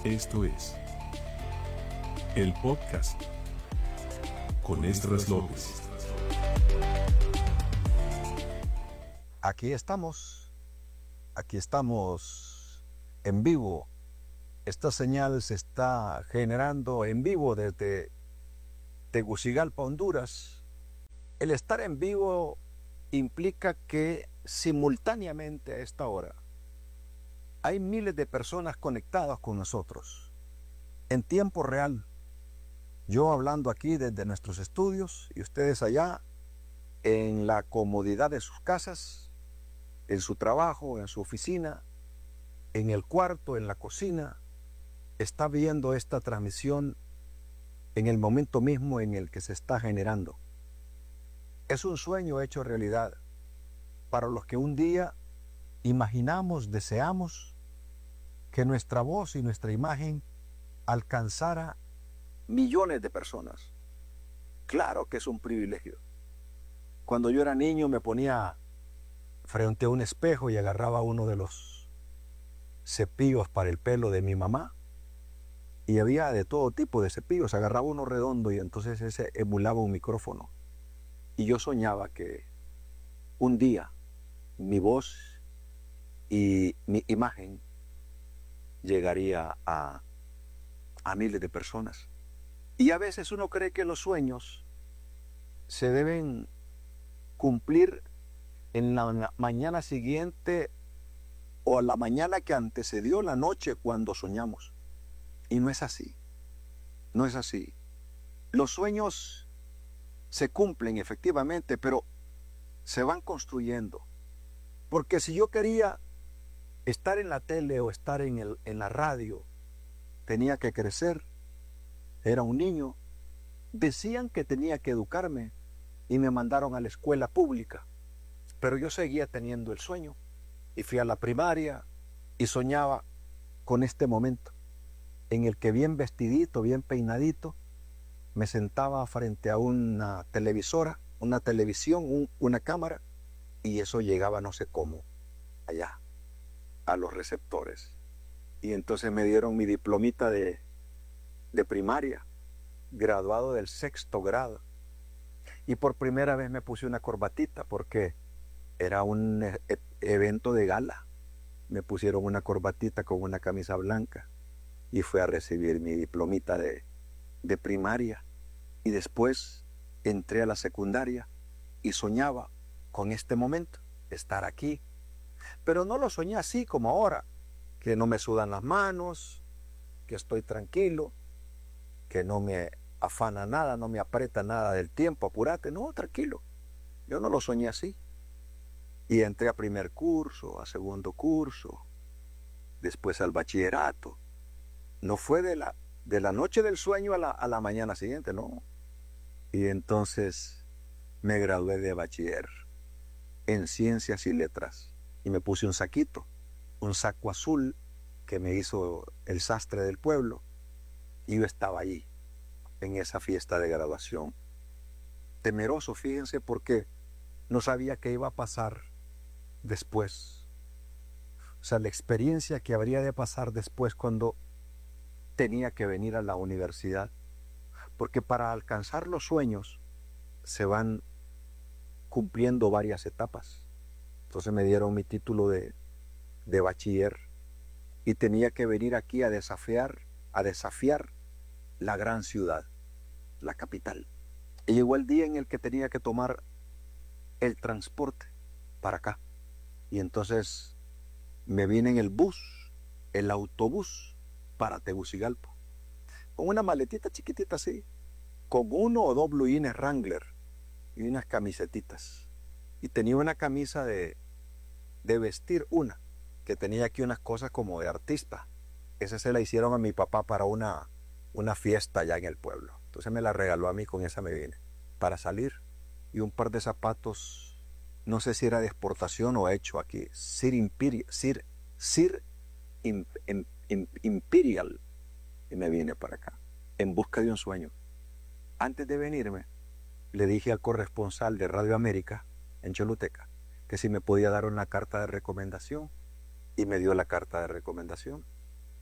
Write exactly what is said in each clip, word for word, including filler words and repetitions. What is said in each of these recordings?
Esto es el podcast con Esdras López. Aquí estamos, aquí estamos en vivo. Esta señal se está generando en vivo desde Tegucigalpa, Honduras. El estar en vivo implica que simultáneamente a esta hora hay miles de personas conectadas con nosotros en tiempo real. Yo hablando aquí desde nuestros estudios y ustedes allá en la comodidad de sus casas, en su trabajo, en su oficina, en el cuarto, en la cocina, está viendo esta transmisión en el momento mismo en el que se está generando. Es un sueño hecho realidad para los que un día imaginamos, deseamos que nuestra voz y nuestra imagen alcanzara millones de personas. Claro que es un privilegio. Cuando yo era niño me ponía frente a un espejo y agarraba uno de los cepillos para el pelo de mi mamá y había de todo tipo de cepillos, agarraba uno redondo y entonces ese emulaba un micrófono y yo soñaba que un día mi voz y mi imagen llegaría a, a miles de personas. Y a veces uno cree que los sueños se deben cumplir en la mañana siguiente o a la mañana que antecedió la noche cuando soñamos. Y no es así. No es así. Los sueños se cumplen efectivamente, pero se van construyendo. Porque si yo quería estar en la tele o estar en, el, en la radio, tenía que crecer. Era un niño. Decían que tenía que educarme y me mandaron a la escuela pública. Pero yo seguía teniendo el sueño. Y fui a la primaria y soñaba con este momento en el que bien vestidito, bien peinadito, me sentaba frente a una televisora, una televisión, un, una cámara, y eso llegaba no sé cómo, allá, a los receptores. Y entonces me dieron mi diplomita de, de primaria, graduado del sexto grado. Y por primera vez me puse una corbatita porque era un e- evento de gala. Me pusieron una corbatita con una camisa blanca y fui a recibir mi diplomita de, de primaria. Y después entré a la secundaria y soñaba con este momento, estar aquí. Pero no lo soñé así como ahora, que no me sudan las manos, que estoy tranquilo, que no me afana nada, no me aprieta nada del tiempo, apúrate. No, tranquilo. Yo no lo soñé así. Y entré a primer curso, a segundo curso, después al bachillerato. No fue de la, de la noche del sueño a la, a la mañana siguiente, no. Y entonces me gradué de bachiller en ciencias y letras. Y me puse un saquito, un saco azul que me hizo el sastre del pueblo. Y yo estaba allí, en esa fiesta de graduación. Temeroso, fíjense, porque no sabía qué iba a pasar después. O sea, la experiencia que habría de pasar después cuando tenía que venir a la universidad. Porque para alcanzar los sueños se van cumpliendo varias etapas. Entonces me dieron mi título de, de bachiller y tenía que venir aquí a desafiar, a desafiar la gran ciudad, la capital. Y llegó el día en el que tenía que tomar el transporte para acá. Y entonces me vine en el bus, el autobús para Tegucigalpa, con una maletita chiquitita así, con uno o dos blue jeans Wrangler y unas camisetitas. Y tenía una camisa de, de vestir, una, que tenía aquí unas cosas como de artista. Esa se la hicieron a mi papá para una, una fiesta allá en el pueblo. Entonces me la regaló a mí, con esa me vine para salir. Y un par de zapatos, no sé si era de exportación o hecho aquí, Sir Imperial, Sir, Sir Im, Im, Im, Imperial. Y me vine para acá, en busca de un sueño. Antes de venirme, le dije al corresponsal de Radio América, en Choluteca, que si me podía dar una carta de recomendación. Y me dio la carta de recomendación.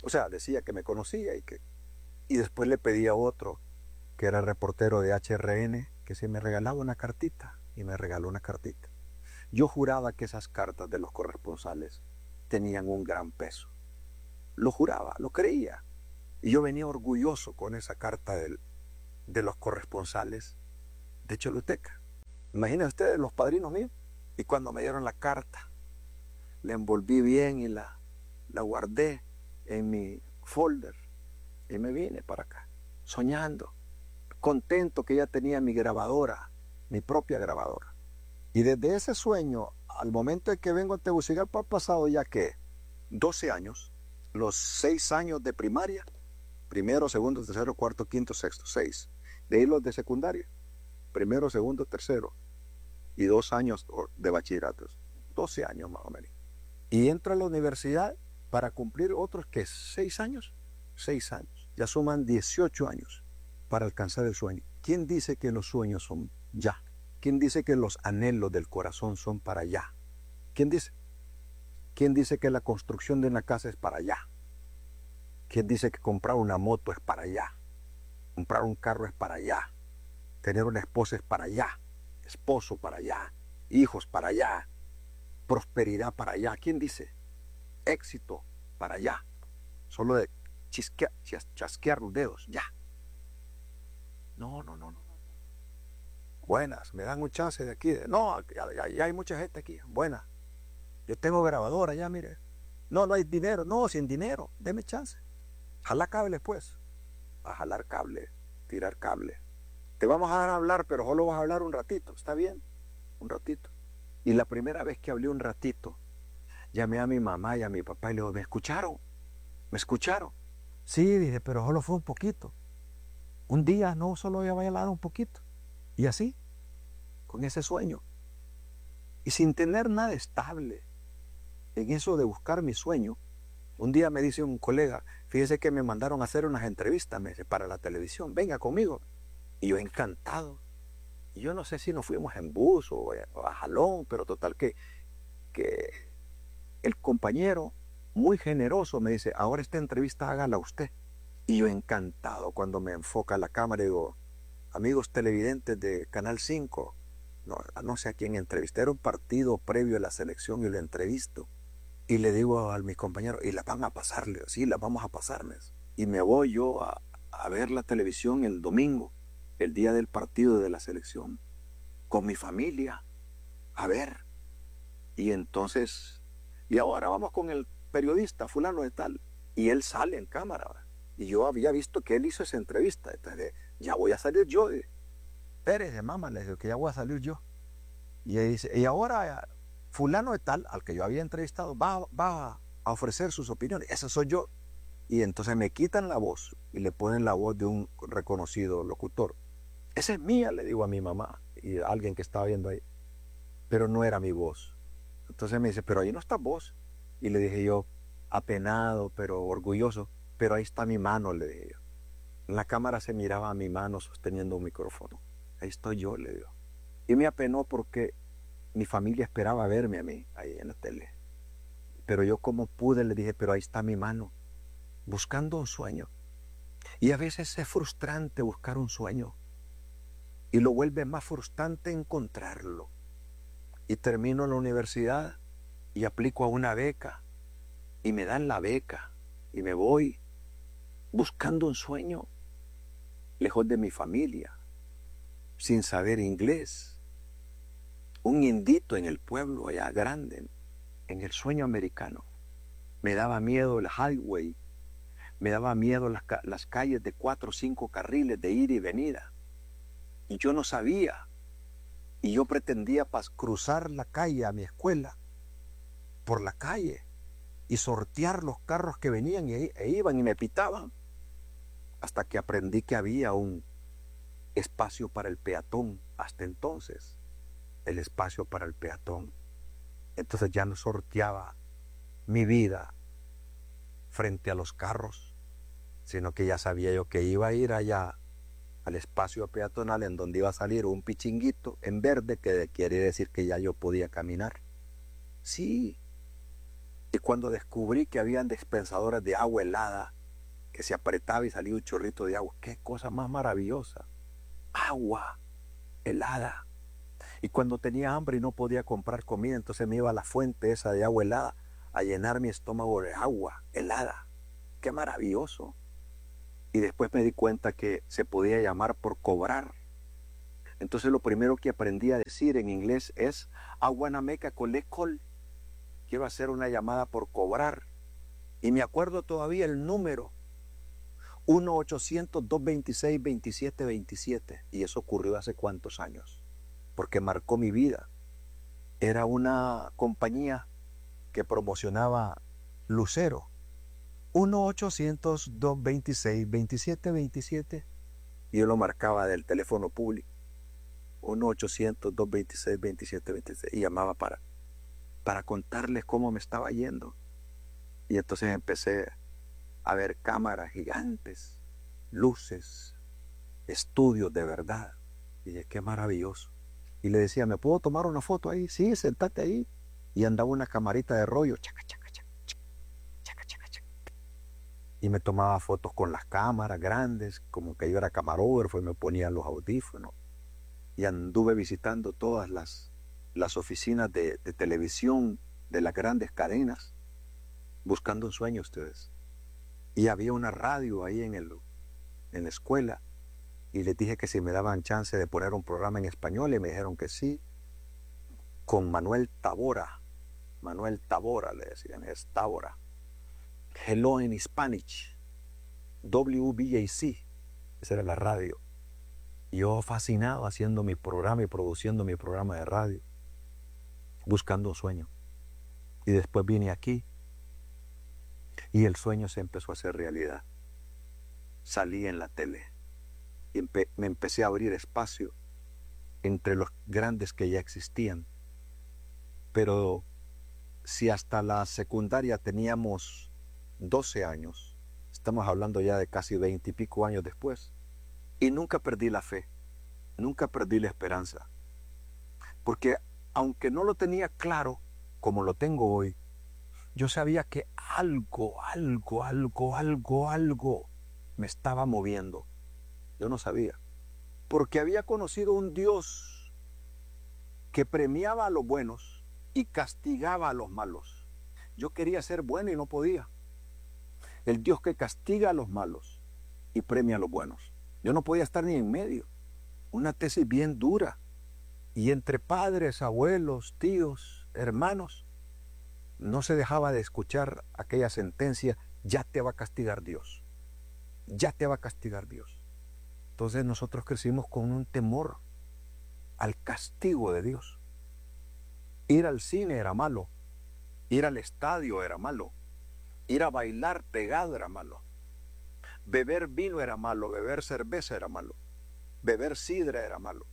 O sea, decía que me conocía y que... Y después le pedí a otro, que era reportero de H R N, que si me regalaba una cartita, y me regaló una cartita. Yo juraba que esas cartas de los corresponsales tenían un gran peso. Lo juraba, lo creía. Y yo venía orgulloso con esa carta del, de los corresponsales de Choluteca. Imaginen ustedes, los padrinos míos. Y cuando me dieron la carta, la envolví bien y la, la guardé en mi folder. Y me vine para acá, soñando, contento que ya tenía mi grabadora, mi propia grabadora. Y desde ese sueño, al momento en que vengo a Tegucigalpa, han pasado ya que doce años, los seis años de primaria, primero, segundo, tercero, cuarto, quinto, sexto, seis. De ahí los de secundaria, primero, segundo, tercero, y dos años de bachilleratos, doce años más o menos. Y entro a la universidad para cumplir otros, ¿qué? ¿Seis años? Seis años. Ya suman dieciocho años para alcanzar el sueño. ¿Quién dice que los sueños son ya? ¿Quién dice que los anhelos del corazón son para allá? ¿Quién dice? ¿Quién dice que la construcción de una casa es para allá? ¿Quién dice que comprar una moto es para allá? Comprar un carro es para allá. Tener una esposa es para allá. Esposo para allá. Hijos para allá. Prosperidad para allá. ¿Quién dice? Éxito para allá. Solo de chisquear, chasquear los dedos, ya. No, no, no, no. Buenas, me dan un chance de aquí. No, ya, ya, ya hay mucha gente aquí. Buenas. Yo tengo grabadora ya, mire. No, no hay dinero. No, sin dinero. Deme chance. Jala cable, pues. A jalar cable, tirar cable. Te vamos a dar a hablar, pero solo vas a hablar un ratito. ¿Está bien? Un ratito. Y la primera vez que hablé un ratito, llamé a mi mamá y a mi papá y le digo, ¿me escucharon? ¿Me escucharon? Sí, dije, pero solo fue un poquito. Un día no solo había bailado un poquito. Y así, con ese sueño. Y sin tener nada estable en eso de buscar mi sueño, un día me dice un colega, fíjese que me mandaron a hacer unas entrevistas me dice, para la televisión, venga conmigo. Y yo encantado. Y yo no sé si nos fuimos en bus o a jalón, pero total que, que el compañero muy generoso me dice, ahora esta entrevista hágala usted. Y yo encantado cuando me enfoca la cámara y digo, amigos televidentes de Canal cinco, no, no sé a quién entrevisté, era un partido previo a la selección y lo entrevisto. Y le digo a mis compañeros, y la van a pasarle, sí, la vamos a pasarles. Y me voy yo a, a ver la televisión el domingo, el día del partido de la selección, con mi familia, a ver. Y entonces, y ahora vamos con el periodista fulano de tal, y él sale en cámara. Y yo había visto que él hizo esa entrevista, entonces ya voy a salir yo. Pérez de mamá, le digo que ya voy a salir yo. Y él dice, y ahora fulano de tal, al que yo había entrevistado, va, va a ofrecer sus opiniones. Ese soy yo. Y entonces me quitan la voz y le ponen la voz de un reconocido locutor. Esa es mía, le digo a mi mamá y a alguien que estaba viendo ahí. Pero no era mi voz. Entonces me dice, pero ahí no está vos. Y le dije yo, apenado, pero orgulloso, pero ahí está mi mano, le dije yo. En la cámara se miraba a mi mano sosteniendo un micrófono. Ahí estoy yo, le digo. Y me apenó porque mi familia esperaba verme a mí ahí en la tele. Pero yo como pude le dije, pero ahí está mi mano, buscando un sueño. Y a veces es frustrante buscar un sueño. Y lo vuelve más frustrante encontrarlo. Y termino la universidad y aplico a una beca. Y me dan la beca. Y me voy buscando un sueño, lejos de mi familia, sin saber inglés. Un indito en el pueblo allá grande, en el sueño americano. Me daba miedo el highway, me daba miedo las, las calles de cuatro o cinco carriles de ida y venida. Y yo no sabía. Y yo pretendía cruzar la calle a mi escuela, por la calle, y sortear los carros que venían y, e iban y me pitaban. Hasta que aprendí que había un espacio para el peatón. Hasta entonces, el espacio para el peatón. Entonces ya no sorteaba mi vida frente a los carros, sino que ya sabía yo que iba a ir allá al espacio peatonal en donde iba a salir un pichinguito en verde, que quiere decir que ya yo podía caminar. Sí, Y cuando descubrí que habían dispensadores de agua helada, que se apretaba y salía un chorrito de agua, qué cosa más maravillosa. Agua helada. Y cuando tenía hambre y no podía comprar comida, entonces me iba a la fuente esa de agua helada a llenar mi estómago de agua helada. Qué maravilloso. Y después me di cuenta que se podía llamar por cobrar. Entonces lo primero que aprendí a decir en inglés es I wanna make a collect call. Quiero hacer una llamada por cobrar. Y me acuerdo todavía el número uno ochocientos, dos veintiséis, veintisiete veintisiete. Y eso ocurrió hace cuántos años, porque marcó mi vida. Era una compañía que promocionaba Lucero. uno ochocientos, dos veintiséis, veintisiete veintisiete. Y yo lo marcaba del teléfono público. uno ochocientos, dos veintiséis, veintisiete veintiséis. Y llamaba para, para contarles cómo me estaba yendo. Y entonces empecé a ver cámaras gigantes, luces, estudios de verdad. Y dije, qué maravilloso. Y le decía, ¿me puedo tomar una foto ahí? Sí, sentate ahí. Y andaba una camarita de rollo, chaca, chaca, chaca, chaca, chaca, chaca. Y me tomaba fotos con las cámaras grandes, como que yo era camarógrafo y me ponía los audífonos. Y anduve visitando todas las, las oficinas de, de televisión de las grandes cadenas, buscando un sueño ustedes. Y había una radio ahí en, el, en la escuela, y les dije que si me daban chance de poner un programa en español, y me dijeron que sí, con Manuel Tabora. Manuel Tabora le decían, es Tabora. Hello in Spanish, W B A C, esa era la radio. Yo fascinado haciendo mi programa y produciendo mi programa de radio, buscando un sueño. Y después vine aquí y el sueño se empezó a hacer realidad. Salí en la tele y empe- me empecé a abrir espacio entre los grandes que ya existían. Pero si hasta la secundaria teníamos doce años, estamos hablando ya de casi veinte y pico años después, y nunca perdí la fe, nunca perdí la esperanza, porque aunque no lo tenía claro como lo tengo hoy, yo sabía que algo, algo, algo, algo, algo me estaba moviendo. Yo no sabía, porque había conocido un Dios que premiaba a los buenos y castigaba a los malos. Yo quería ser bueno y no podía. El Dios que castiga a los malos y premia a los buenos. Yo no podía estar ni en medio. Una tesis bien dura. Y entre padres, abuelos, tíos, hermanos, no se dejaba de escuchar aquella sentencia, ya te va a castigar Dios. Ya te va a castigar Dios. Entonces nosotros crecimos con un temor al castigo de Dios. Ir al cine era malo. Ir al estadio era malo. Ir a bailar pegado era malo. Beber vino era malo. Beber cerveza era malo. Beber sidra era malo.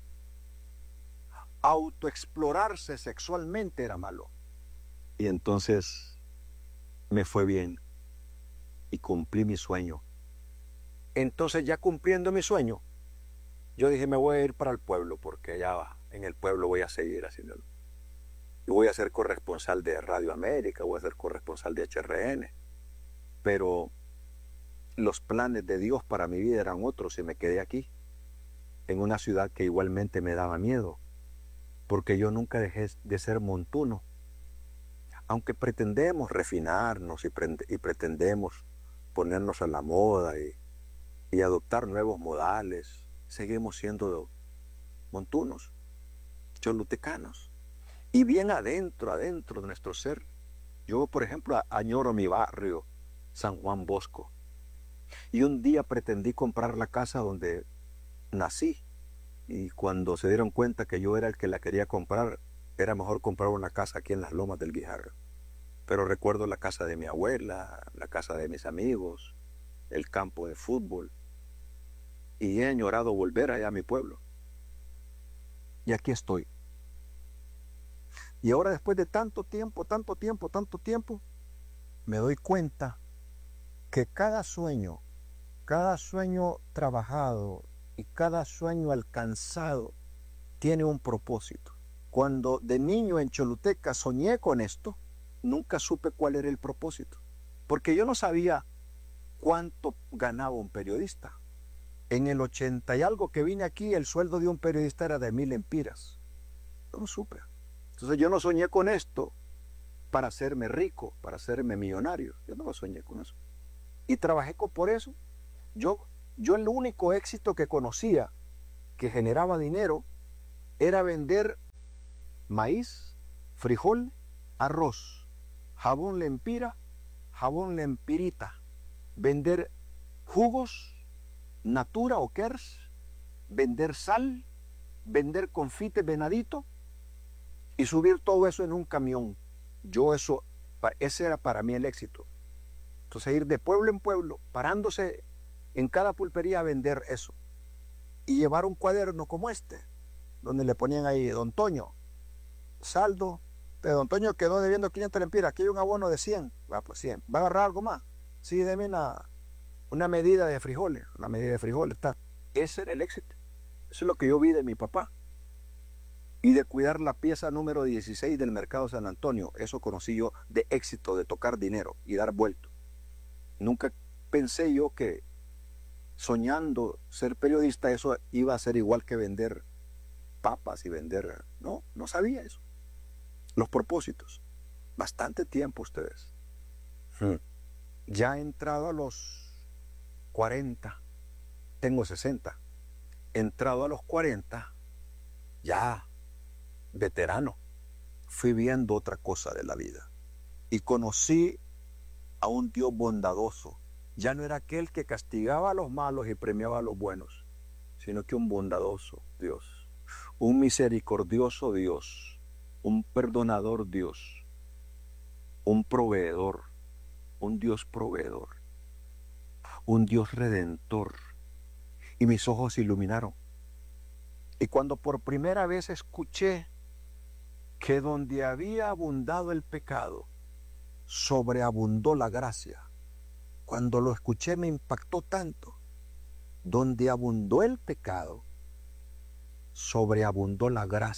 Autoexplorarse sexualmente era malo. Y entonces me fue bien y cumplí mi sueño. Entonces, ya cumpliendo mi sueño, yo dije, me voy a ir para el pueblo, porque ya en el pueblo voy a seguir haciéndolo. Y voy a ser corresponsal de Radio América, voy a ser corresponsal de H R N. Pero los planes de Dios para mi vida eran otros y me quedé aquí, en una ciudad que igualmente me daba miedo, porque yo nunca dejé de ser montuno. Aunque pretendemos refinarnos y, pre- y pretendemos ponernos a la moda y, y adoptar nuevos modales, seguimos siendo montunos, cholutecanos. Y bien adentro, adentro de nuestro ser. Yo, por ejemplo, añoro mi barrio, San Juan Bosco. Y un día pretendí comprar la casa donde nací. Y cuando se dieron cuenta que yo era el que la quería comprar, era mejor comprar una casa aquí en las Lomas del Guijarro. Pero recuerdo la casa de mi abuela, la casa de mis amigos, el campo de fútbol. Y he añorado volver allá a mi pueblo. Y aquí estoy. Y ahora, después de tanto tiempo, tanto tiempo, tanto tiempo, me doy cuenta que cada sueño, cada sueño trabajado y cada sueño alcanzado tiene un propósito. Cuando de niño en Choluteca soñé con esto, nunca supe cuál era el propósito, porque yo no sabía cuánto ganaba un periodista. En el ochenta y algo que vine aquí, el sueldo de un periodista era de mil empiras. Yo no supe. Entonces yo no soñé con esto para hacerme rico, para hacerme millonario. Yo no lo soñé con eso. Y trabajé con, por eso. Yo, yo el único éxito que conocía que generaba dinero era vender maíz, frijol, arroz, jabón Lempira, jabón Lempirita, vender jugos Natura o Kers, vender sal, vender confite Venadito y subir todo eso en un camión. Yo eso, ese era para mí el éxito. Entonces ir de pueblo en pueblo, parándose en cada pulpería a vender eso. Y llevar un cuaderno como este, donde le ponían ahí, don Toño, saldo, pero don Toño quedó debiendo quinientas lempiras, aquí hay un abono de cien, va, pues cien, ¿va a agarrar algo más? Sí, deme una, una medida de frijoles, una medida de frijoles, está. Ese era el éxito. Eso es lo que yo vi de mi papá. Y de cuidar la pieza número dieciséis del mercado San Antonio, eso conocí yo de éxito, de tocar dinero y dar vuelto. Nunca pensé yo que soñando ser periodista eso iba a ser igual que vender papas y vender, no, no sabía eso. Los propósitos, bastante tiempo ustedes. Hmm. Ya he entrado a los cuarenta, tengo sesenta, he entrado a los cuarenta, ya veterano, fui viendo otra cosa de la vida y conocí a un Dios bondadoso. Ya no era aquel que castigaba a los malos y premiaba a los buenos, sino que un bondadoso Dios, un misericordioso Dios, un perdonador Dios, un proveedor, un Dios proveedor, un Dios redentor. Y mis ojos se iluminaron. Y cuando por primera vez escuché que donde había abundado el pecado, sobreabundó la gracia. Cuando lo escuché me impactó tanto. Donde abundó el pecado, sobreabundó la gracia.